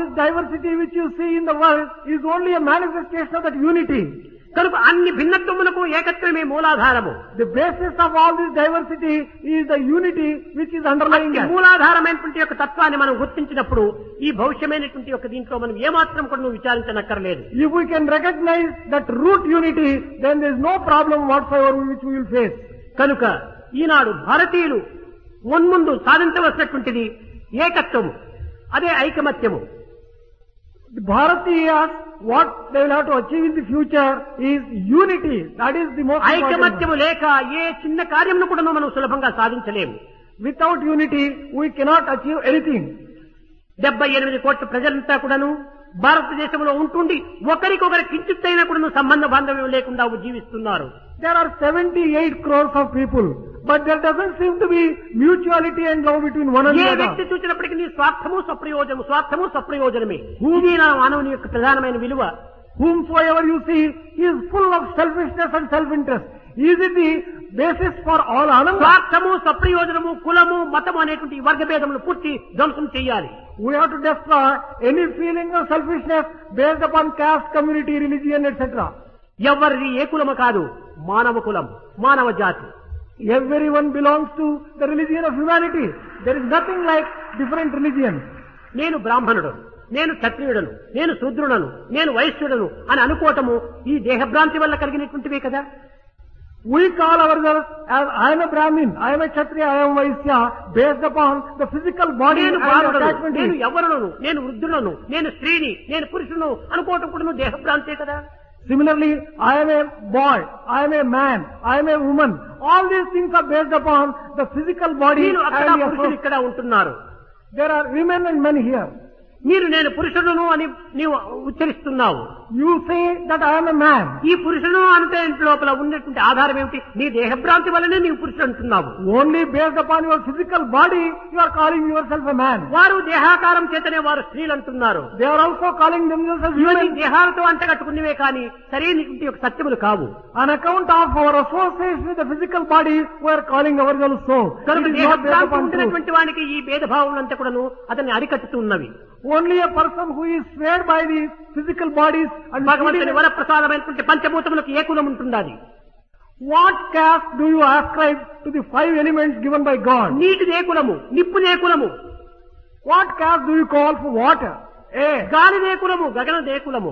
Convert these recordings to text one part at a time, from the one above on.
this diversity which you see in the world is only a manifestation of that unity. కనుక అన్ని భిన్నత్వములకు ఏకత్వమే మూలాధారము. The basis of all this diversity is the unity which is underlying that. మూలాధారమైనటువంటి యొక్క తత్వాన్ని మనం గుర్తించినప్పుడు ఈ భవిష్యమైనటువంటి యొక్క దీంట్లో మనం ఏమాత్రం కూడా నువ్వు విచారించనక్కర్లేదు. If we can recognize that root unity, then there is no problem whatsoever which we will face. కనుక ఈనాడు భారతీయులు మున్ముందు సాధించవలసినటువంటిది ఏకత్వము, అదే ఐకమత్యము. The Bharatiyas, what they will have to achieve in the future is unity. That is the most important. ఐకమత్యము లేక ఏ చిన్న కార్యమును కూడా మనం సులభంగా సాధించలేము. Without unity, we cannot achieve anything. 78 కోట్ల ప్రజలంతా కూడాను భారతదేశంలో ఉంటుండి ఒకరికొకరి కించిత్తైనా కూడా సంబంధ బాంధవ్యం లేకుండా జీవిస్తున్నారు. There are 78 crores of people, but there doesn't seem to be mutuality and love between one A another. వ్యక్తి చూసినప్పటికీ నీ స్వార్థము స్వప్రయోజనమే. ఇది నా మానవుని యొక్క ప్రధానమైన విలువ. Whomsoever you see, he is full of selfishness and self-interest. Is it the basis for all ananda? స్వార్థము, స్వప్రయోజనము, కులము, మతము అనేటువంటి వర్గ భేదములు పూర్తి ధ్వంసం చేయాలి. We have to destroy any feeling of selfishness based upon caste, community, religion, etc. ఎవరిది ఏ కులము కాదు, మానవ కులం, మానవ జాతి. Everyone belongs to the religion of humanity. There is nothing like different religions. నేను బ్రాహ్మణుడు, నేను క్షత్రియుడను, నేను శూద్రుడను, నేను వైశ్యుడను అని అనుకోవటము ఈ దేహభ్రాంతి వల్ల కలిగినటువంటివే కదా. We call ourselves as I am a Brahmin, I am a Kshatriya, I am Vaishya, based upon the physical body నేను and బాలుడను, attachment. నేను యవ్వనులను, నేను వృద్ధులను, నేను స్త్రీని, నేను పురుషులను అనుకోవటం కూడా దేహభ్రాంతే కదా. Similarly, I am a boy, I am a man, I am a woman. All these things are based upon the physical body నేను అక్కడ and the పురుషులు association. ఇక్కడ ఉంటున్నారు. There are women and men here. మీరు నేను పురుషుడును అని నీవు ఉచ్చరిస్తున్నావు. You say that I am a man. ఈ పురుషుడు అంటే లోపల ఉన్నటువంటి ఆధారం ఏమిటి? నీ దేహభ్రాంతి వల్లనే నీవు పురుషుడు అంటున్నావు. Only based upon your physical body, you are calling yourself a man. వారు దేహాకారం చేతనే వారు స్త్రీలు అంటున్నారు. They are also calling themselves as ఇవన్నీ women. దేహాలతో అంటగట్టుకున్నవే కానీ సరైనటువంటి యొక్క సత్యములు కావు. On account of our association with the physical body, we are calling ourselves so. కనుక It is not based దేహభ్రాంతి upon truth. ఉండినటువంటి వానికి ఈ భేదభావములంతా కూడాను అతన్ని అరికట్టుతున్నవి. Only a person who is swayed by the physical bodies and భగవంతుని వరప్రసాదమైనటువంటి పంచభూతములకు ఏ కులం ఉంటుండాలి? what caste do you ascribe to the 5 elements given by God? నీటిదే కులము, నిప్పుదే కులము, What caste do you call for water? Air. గాలిదే కులము, గగనదే కులము.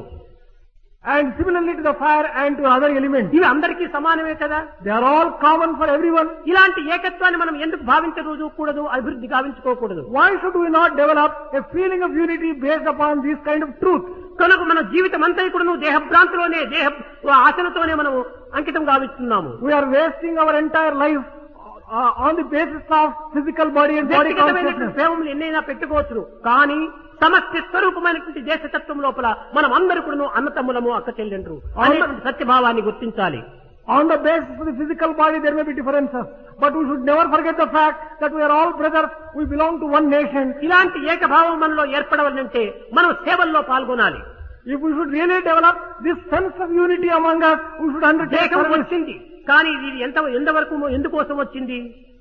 And similarly to the fire and to other elements. ఇవి అందరికీ సమానమే కదా. They are all common for everyone. ఇలాంటి ఏకత్వాన్ని మనం ఎందుకు భావించకూడదు, అభివృద్ధి గావించుకోకూడదు? Why should we not develop a feeling of unity based upon this kind of truth? కనుక మన జీవితం అంతా కూడా దేహభ్రాంతిలోనే, దేహ ఆశలతోనే మనం అంకితం గావిస్తున్నాము. We are wasting our entire life on the basis of physical body and body వ్యక్తిగతమైనటువంటి consciousness. ప్రేమలు ఎన్నైనా పెట్టుకోవచ్చును, కానీ సమస్య స్వరూపమైనటువంటి దేశతత్వం లోపల మనం అందరూ కూడా అన్నతమ్ములము, అక్క చెల్లెండ్రు అనేటువంటి సత్యభావాన్ని గుర్తించాలి. On the basis of the physical body there may be differences, but we should never forget the fact that we are all brothers, we belong to one nation. ఇలాంటి ఏకభావం మనలో ఏర్పడవాలంటే మనం సేవల్లో పాల్గొనాలి. If we should really develop this sense of unity among us, we should undertake దేహం service. వచ్చింది, కానీ ఇది ఎంతవరకు ఎందుకోసం వచ్చింది?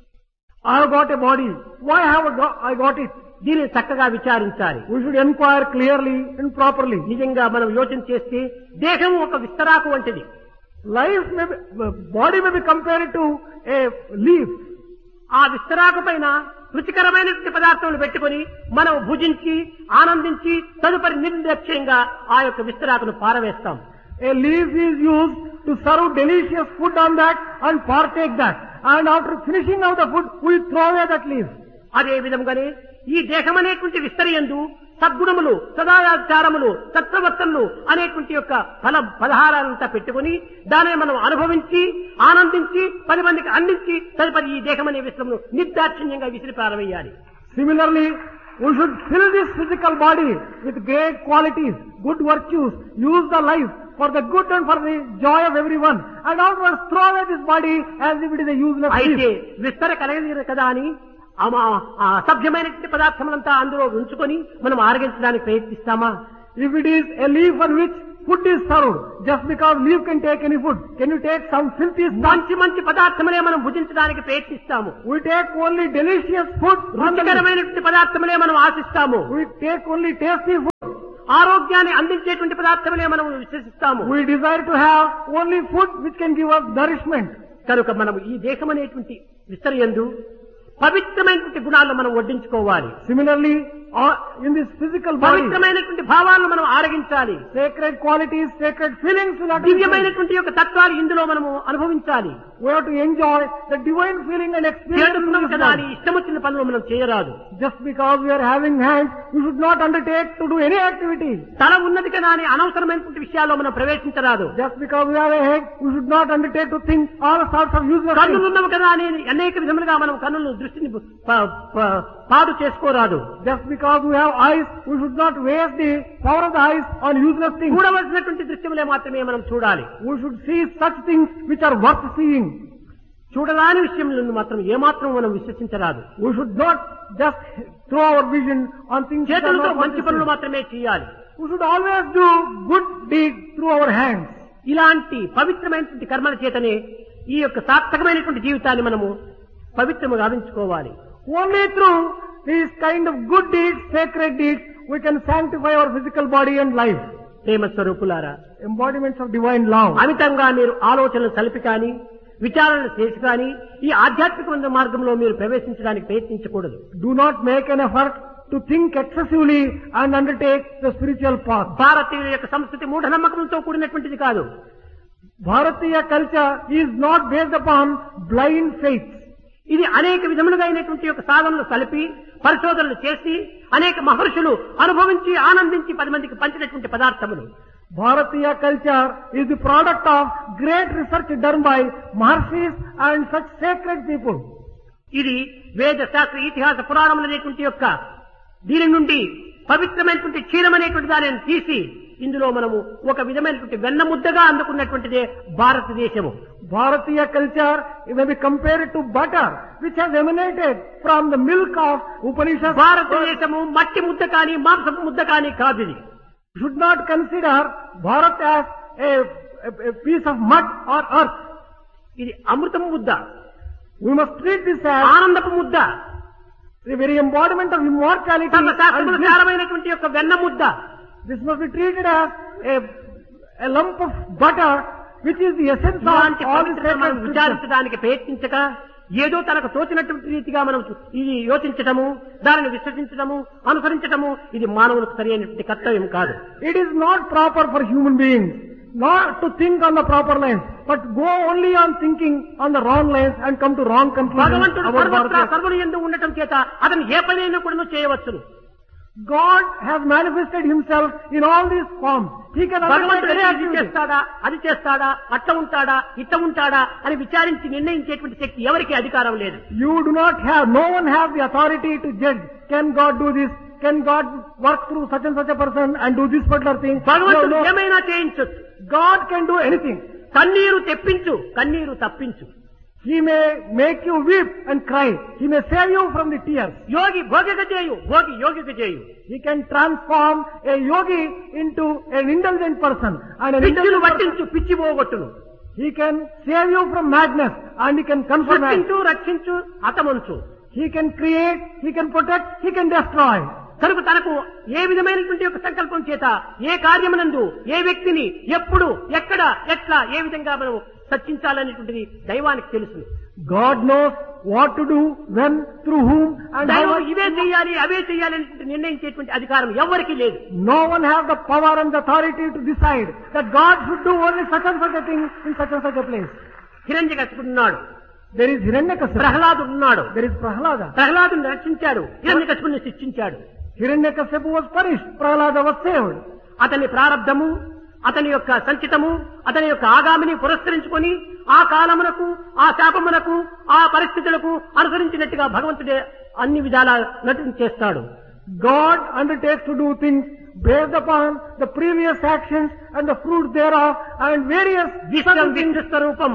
I have got a body. Why have I got it? దీనిని చక్కగా విచారించాలి. We should inquire clearly and properly. నిజంగా మనం యోచన చేస్తే దేహం ఒక విస్తరాకు వంటిది. Life may be, body may be compared to a leaf. ఆ విస్తరాకు పైన రుచికరమైనటువంటి పదార్థములు పెట్టుకుని మనం భుజించి ఆనందించి తదుపరి నిర్లక్ష్యంగా ఆ యొక్క విస్తరాకును పారవేస్తాం. A leaf is used to serve delicious food on that and partake that. And after finishing of the food, we throw away that leaf. అదే విధంగానే ఈ దేహం అనేటువంటి విస్తరయందు సద్గుణములు, సదాచారములు, సత్ప్రవర్తనలు అనేటువంటి యొక్క పదహారాలంతా పెట్టుకుని దానిని మనం అనుభవించి ఆనందించి 10 మందికి అందించి తదుపరి ఈ దేహం అనే విశ్వమును నిర్దాక్షిణ్యంగా విసిరి పారవేయాలి. Similarly, we should fill this physical body with great qualities, good virtues, use the life for the good and for the joy of everyone, and afterwards throw away this body as if it is a useless అయితే leaf. విస్తర కలగదు కదా అని అసభ్యమైనటువంటి పదార్థములంతా అందులో ఉంచుకొని మనం ఆరగించడానికి ప్రయత్నిస్తామా? If it is a leaf on which food is served. Just because leaf can take any food. Can you take some filthy stuff? మంచి మంచి పదార్థములే మనం భుజించడానికి ప్రయత్నిస్తాము. We take only delicious food. రుచికరమైనటువంటి పదార్థములే మనం ఆశిస్తాము. We take only tasty food. ఆరోగ్యాన్ని అందించేటువంటి పదార్థములే మనం విశ్వసిస్తాము. We desire to have only food which can give us nourishment. కనుక మనం ఈ దేశం అనేటువంటి విస్తరయందు పవిత్రమైనటువంటి గుణాలను మనం వడ్డించుకోవాలి. Similarly, in this physical body, పవిత్రమైనటువంటి భావాలను మనం ఆరగించాలి. sacred qualities, sacred feelings will have to be దివ్యమైనటువంటి యొక్క తత్వాలు ఇందులో మనము అనుభవించాలి. We have to enjoy the divine feeling and experience. చేస్తున్నాం కదా అని ఇష్టం వచ్చిన పనులు మనం చేయరాదు. Just because we are having hands, we should not undertake to do any activity. తల ఉన్నది కదా అని అనవసరమైనటువంటి విషయాల్లో మనం ప్రవేశించరాదు. Just because we have a head, we should not undertake to think all sorts of useless కన్నులు things. ఉన్నవి కదా అని అనేక విధములుగా మనం కన్నులను దృష్టిని పాడు చేసుకోరాదు. Just because we have eyes, we should not waste the power of the eyes on useless things. చూడవలసినటువంటి దృశ్యములే మాత్రమే మనం చూడాలి. We should see such things which are worth seeing. చూడరాని విషయంలో మాత్రం ఏమాత్రం మనం విశ్వసించరాదు. We should not just throw our vision on things which are చేతులతో not worth మంచి పనులు seeing. మాత్రమే చేయాలి. We should always do good deeds through our hands. ఇలాంటి పవిత్రమైనటువంటి కర్మల చేతనే ఈ యొక్క సార్థకమైనటువంటి జీవితాన్ని మనము పవిత్రము గావించుకోవాలి. Only through these kind of good deeds, sacred deeds, we can sanctify our physical body and life. ప్రేమ స్వరూపులారా, Embodiments of divine love. అమితంగా మీరు ఆలోచనలు సలిపి కానీ విచారణలు చేసి కానీ ఈ ఆధ్యాత్మిక మార్గంలో మీరు ప్రవేశించడానికి ప్రయత్నించకూడదు. Do not make an effort to think excessively and undertake the spiritual path. భారతీయుల యొక్క సంస్కృతి మూఢనమ్మకంతో కూడినటువంటిది కాదు. Bharatiya culture is not based upon blind faith. ఇది అనేక విధములుగా అయినటువంటి యొక్క సాధనలు కలిపి పరిశోధనలు చేసి అనేక మహర్షులు అనుభవించి ఆనందించి 10 మందికి పంచినటువంటి పదార్థములు. Bharatiya culture is the product of great research done by Maharshis and such sacred people. ఇది వేద శాస్త్ర ఇతిహాస పురాణములు అనేటువంటి యొక్క దీని నుండి పవిత్రమైనటువంటి క్షీరం అనేటువంటి దానిని తీసి ఇందులో మనము ఒక విధమైనటువంటి వెన్న ముద్దగా అందుకున్నటువంటిదే భారతదేశము. Bharatiya culture may be compared to butter which has emanated from the milk of Upanishads. భారతదేశము మట్టి ముద్ద కానీ మాంసపు ముద్ద కానీ కాదు. ఇది Should not consider Bharat as a piece of mud or earth. ఇది అమృతం ముద్ద, We must treat this as ఆనందపు ముద్ద, the very embodiment of immortality. సర్వశాస్త్రముల And సారమైనటువంటి యొక్క వెన్న ముద్ద. this must be treated as a lump of butter which is the essence of ఇలాంటి all the పవిత్రతను మనం sacred scriptures. విచారించడానికి ప్రయత్నించక ఏదో తనకు తోచినటువంటి రీతిగా మనం ఇది యోచించటము, దానిని విశ్వసించటము, అనుసరించటము ఇది మానవులకు సరి అయినటువంటి కర్తవ్యం కాదు. It is not proper for human beings not to think on the proper lines, but go only on thinking on the wrong lines and come to wrong conclusions భగవంతుడు about సర్వత్రా Bharatiya. సర్వులు యందు ఉండటం చేత అతను ఏ పనైనా కూడా చేయవచ్చును. God has manifested himself in all these forms. He can undertake భగవంతుడు any ఇది activity. చేస్తాడా, అది చేస్తాడా, అట్ట ఉంటాడా, ఇట్ట ఉంటాడా అని విచారించి నిర్ణయించేటువంటి శక్తి ఎవరికి అధికారం లేదు. You do not have, no one has the authority to judge. Can God do this? Can God work through such and such a person and do this particular thing? భగవంతుడు No, no. ఏమైనా చేయించొచ్చు. God can do anything. కన్నీరు తెప్పించు, కన్నీరు తప్పించు. He may make you weep and cry. He may save you from the tears. యోగి భోగిక చేయు, భోగి యోగిక చేయు. He can transform a yogi into an indulgent person. And an పిచ్చిలు indulgent person, పట్టించు, పిచ్చి పోగొట్టును. he can save you from madness and he can confirm madness. సృష్టించు, రక్షించు, హతమంచు. He can create, he can protect, he can destroy. కనుక తనకు ఏ విధమైనటువంటి యొక్క సంకల్పం చేత ఏ కార్యమునందు ఏ వ్యక్తిని ఎప్పుడు ఎక్కడ ఎట్లా ఏ విధంగా మనం సర్చించాలనేటువంటిది దైవానికి తెలుసు. God knows what to do, when, through whom and how. దైవం ఇవే చేయాలి అవే చేయాలి అనేటువంటి నిర్ణయించేటువంటి అధికారం ఎవరికీ లేదు. No one has the power and the authority to decide that God should do only such and such a thing in such and such a place. హిరణ్యకశిపుడు ఉన్నాడు, There is Hiranyakasipu. ప్రహ్లాదుడు ఉన్నాడు. There is Prahlada. ప్రహ్లాదుని రక్షించాడు, హిరణ్యకశిపుని శిక్షించాడు. Hiranyakasipu was punished. Prahlada was saved. అతని ప్రారబ్ధము, అతని యొక్క సంచితము, అతని యొక్క ఆగామిని పురస్కరించుకొని ఆ కాలమునకు, ఆ శాపమునకు, ఆ పరిస్థితులకు అనుసరించినట్టుగా భగవంతుడే అన్ని విధాల నటన చేస్తాడు. God undertakes to do things based upon the previous actions and the fruit thereof and various విశ్వం విష్ణు స్వరూపం.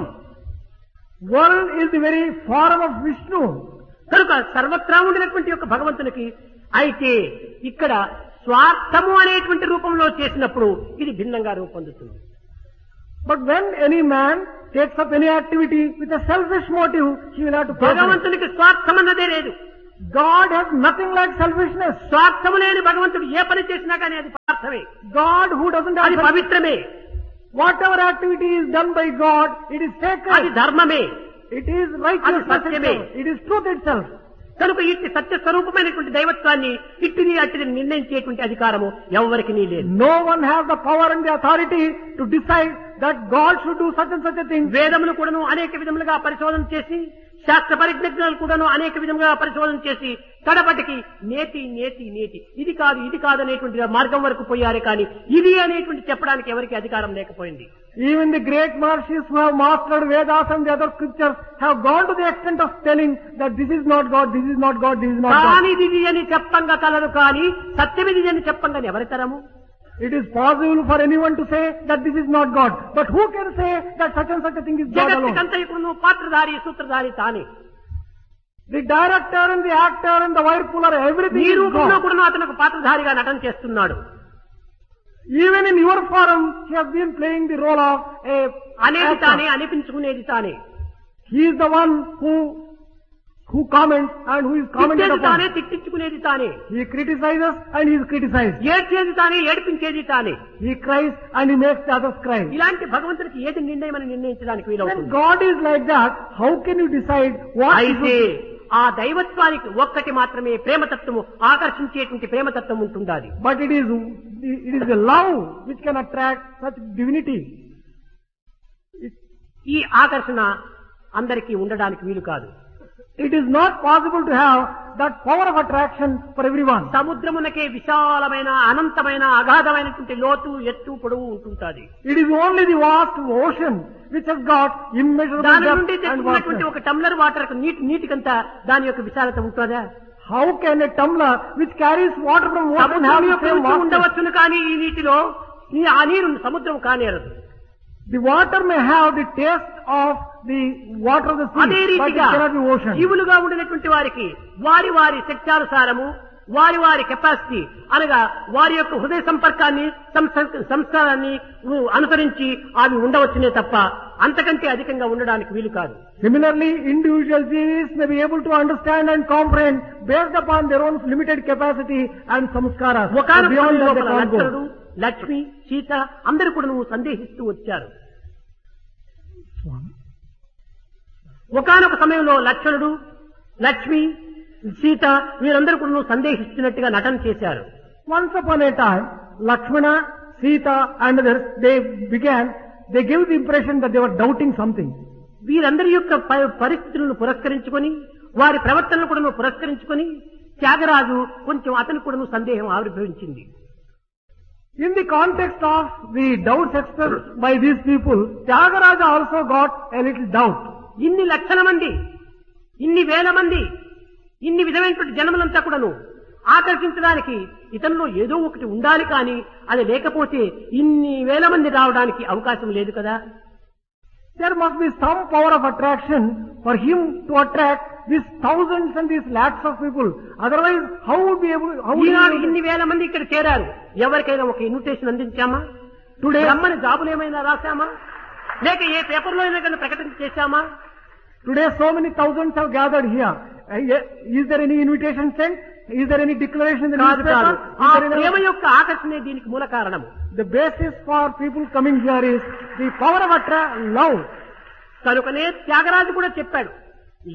world is the very form of Vishnu. కనుక సర్వత్రా ఉండినటువంటి యొక్క భగవంతునికి అయితే ఇక్కడ స్వార్థము అనేటువంటి రూపంలో చేసినప్పుడు ఇది భిన్నంగా రూపొందుతుంది. But when any man takes up any activity with a selfish motive, he will have to pay for it. భగవంతునికి స్వార్థం అన్నదే లేదు. God has nothing like selfishness. స్వార్థము లేని భగవంతుడు ఏ పని చేసినా కానీ అది పదార్థమే, God who doesn't have అది పవిత్రమే, whatever activity is done by God, it is అది sacred. ధర్మమే. It is righteousness సత్యమే. itself. It is truth itself. కనుక ఇట్టి సత్య స్వరూపమైనటువంటి దైవత్వాన్ని ఇట్టిని అట్టిని నిర్ణయించేటువంటి అధికారము ఎవరికి లేదు. No one has the power and the authority to decide that God should do such and such a thing. వేదములు కూడాను అనేక విధములుగా పరిశోధన చేసి, శాస్త్ర పరిజ్ఞానాలు కూడాను అనేక విధములుగా పరిశోధన చేసి కడపటికి నేతి నేతి నేతి ఇది కాదు ఇది కాదు అనేటువంటి మార్గం వరకు పోయారే కానీ ఇది అనేటువంటి చెప్పడానికి ఎవరికి అధికారం లేకపోయింది. Even the great Mahārshis who have mastered Vedas and the other scriptures have gone to the extent of telling that this is not God, this is not God, this is not God. కానీ ఇది అని చెప్పంగా colour కానీ సత్యమిది అని చెప్పంగా ఎవరి తరము? It is possible for anyone to say that this is not God, but who can say that such and such a thing is God alone? జగత్తుకంతయుకును పాత్రధారి సూత్రధారి తానే. The director and the actor and the wire puller, everything ఈ is రూపంలో God. కూడా అతనికి పాత్రధారిగా నటన చేస్తున్నాడు. Even in your forum, he has been playing the role of a అనేది actor. తానే, అనిపించుకునేది తానే, He is the one who comments and who is commented తిట్టేది తానే, upon. తిట్టించుకునేది తానే, He criticizes and he is criticized. ఏడ్చేది తానే, ఏడిపించేది తానే. He cries and he makes the others cry. ఇలాంటి భగవంతుడికి ఏది నిర్ణయం నిర్ణయించడానికి When వీలవుతుంది? God is like that, how can you decide what he అయితే should? ఆ దైవత్వానికి ఒక్కటి మాత్రమే ప్రేమతత్వము, ఆకర్షించేటువంటి ప్రేమతత్వం ఉంటుండాలి. But it is the love which can attract such divinity. ఈ ఆకర్షణ అందరికీ ఉండడానికి వీలు కాదు. It is not possible to have that power of attraction for everyone. సముద్రమునకే విశాలమైన అనంతమైన అగాధమైనటువంటి లోతు ఎత్తు పొడవు ఉంటుంటాది. It is only the vast ocean which has got immeasurable దాని నుండి depth and తెచ్చుకున్నటువంటి vastness. ఒక టమ్లర్ వాటర్ నీటికంతా దాని యొక్క విశాలత ఉంటుందా? How can a tumbler which carries water from ocean సముద్రం have the యొక్క same రుచి vastness? ఉండవచ్చును కానీ ఈ నీటిలో ఆ నీరు సముద్రం కానేరదు. The water may have the taste of the water of the అదే sea, but it రీతిగా cannot be ocean. జీవులుగా ఉండినటువంటి వారికి వారి వారి శక్త్యానుసారము వారి వారి కెపాసిటీ అనగా వారి యొక్క హృదయ సంపర్కాన్ని సంస్కారాన్ని అనుసరించి అవి ఉండవచ్చునే తప్ప అంతకంటే అధికంగా ఉండడానికి వీలు కాదు. Similarly, individual beings may be able to understand and comprehend based upon their own limited capacity and samskaras. ఒకనొక Beyond that they సమయంలో can't go. లక్ష్మణుడు, లక్ష్మి, సీత అందరూ కూడా నువ్వు సందేహిస్తూ వచ్చారు. ఒకనొక సమయంలో లక్ష్మణుడు, లక్ష్మి, సీత వీరందరూ కూడా నువ్వు సందేహిస్తున్నట్టుగా నటన చేశారు. Once upon a time, Lakshmana, Sita and others, they gave the impression that they were doubting something. వీరందరి యొక్క పరిస్థితులను పురస్కరించుకొని వారి ప్రవర్తనను కూడా పురస్కరించుకొని త్యాగరాజు కొంచెం అతను కూడా సందేహం ఆవిర్భవించింది. In the context of the doubts expressed by these people, Tyagaraja also got a little doubt. ఇన్ని లక్షల మంది, ఇన్ని వేల మంది, ఇన్ని విధమైనటువంటి జన్మలంతా కూడాను ఆకర్షించడానికి ఇతనిలో ఏదో ఒకటి ఉండాలి కానీ అది లేకపోతే ఇన్ని వేల మంది రావడానికి అవకాశం లేదు కదా. There must be some power of attraction for him to attract these thousands and these lakhs of people. Otherwise, how would be able? ఈనాడు ఇన్ని వేల మంది ఇక్కడ చేరారు. ఎవరికైనా ఒక ఇన్విటేషన్ అందించామా? Today, రమ్మని జాబులు ఏమైనా రాశామా? లేక ఏ పేపర్లో అయినా కానీ ప్రకటన చేశామా? today so many thousands have gathered here. Is there any invitation sent? Is there any declaration in the కాదు newspaper? కాదు. ఆ Is there ప్రేమ any... యొక్క ఆకర్షణే దీనికి మూల కారణము. The basis for people coming here is the power of love. కనుకనే త్యాగరాజు కూడా చెప్పాడు,